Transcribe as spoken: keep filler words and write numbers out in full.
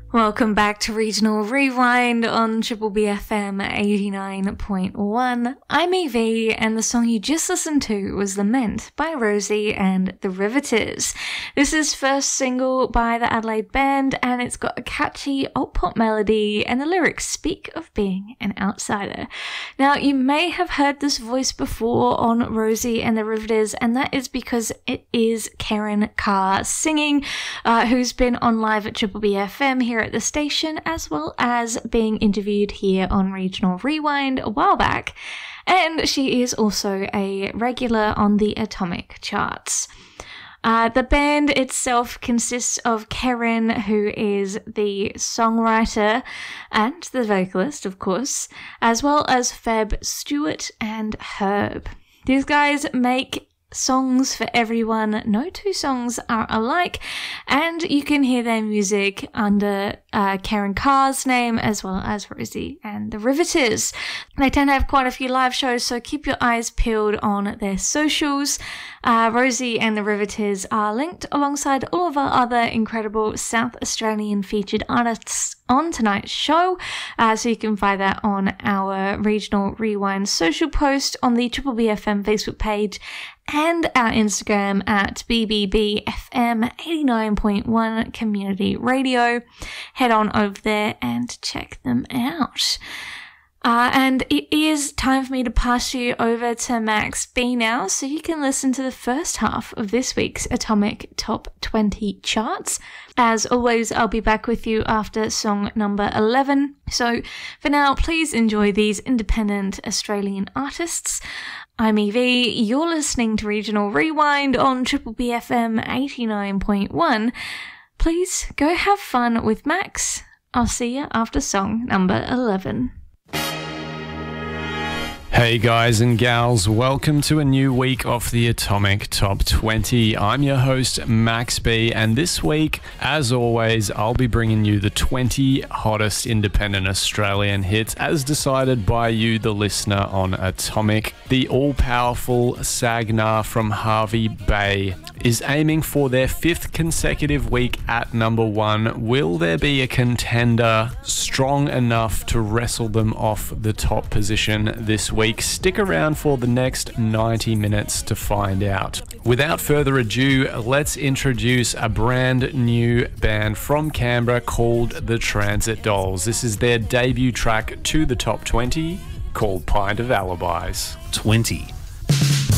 Welcome back to Regional Rewind on Triple B F M eighty-nine point one. I'm Evie, and the song you just listened to was Lament by Rosie and the Riveters. This is first single by the Adelaide band, and it's got a catchy alt-pop melody, and the lyrics speak of being an outsider. Now, you may have heard this voice before on Rosie and the Riveters, and that is because it is Karen Carr singing, uh, who's been on live at Triple B F M here at the station, as well as being interviewed here on Regional Rewind a while back, and she is also a regular on the Atomic charts. Uh, the band itself consists of Karen, who is the songwriter and the vocalist, of course, as well as Feb, Stewart, and Herb. These guys make songs for everyone. No two songs are alike, and you can hear their music under uh, Karen Carr's name, as well as Rosie and the Riveters. They tend to have quite a few live shows, so keep your eyes peeled on their socials. Uh, Rosie and the Riveters are linked alongside all of our other incredible South Australian featured artists on tonight's show, uh, so you can find that on our Regional Rewind social post on the Triple B F M Facebook page and our Instagram at B B B F M eighty-nine point one Community Radio. Head on over there and check them out. Uh, and it is time for me to pass you over to Max B now, so you can listen to the first half of this week's Atomic Top twenty charts. As always, I'll be back with you after song number eleven. So for now, please enjoy these independent Australian artists. I'm Evie, you're listening to Regional Rewind on Triple B F M eighty-nine point one. Please go have fun with Max. I'll see you after song number eleven. Hey guys and gals, welcome to a new week of the Atomic Top twenty. I'm your host Max B, and this week, as always, I'll be bringing you the twenty hottest independent Australian hits as decided by you, the listener, on Atomic. The all-powerful Sagna from Hervey Bay is aiming for their fifth consecutive week at number one. Will there be a contender strong enough to wrestle them off the top position this week? Stick around for the next ninety minutes to find out. Without further ado, let's introduce a brand new band from Canberra called the Transit Dolls. This is their debut track to the top twenty, called Pint of Alibis. twenty.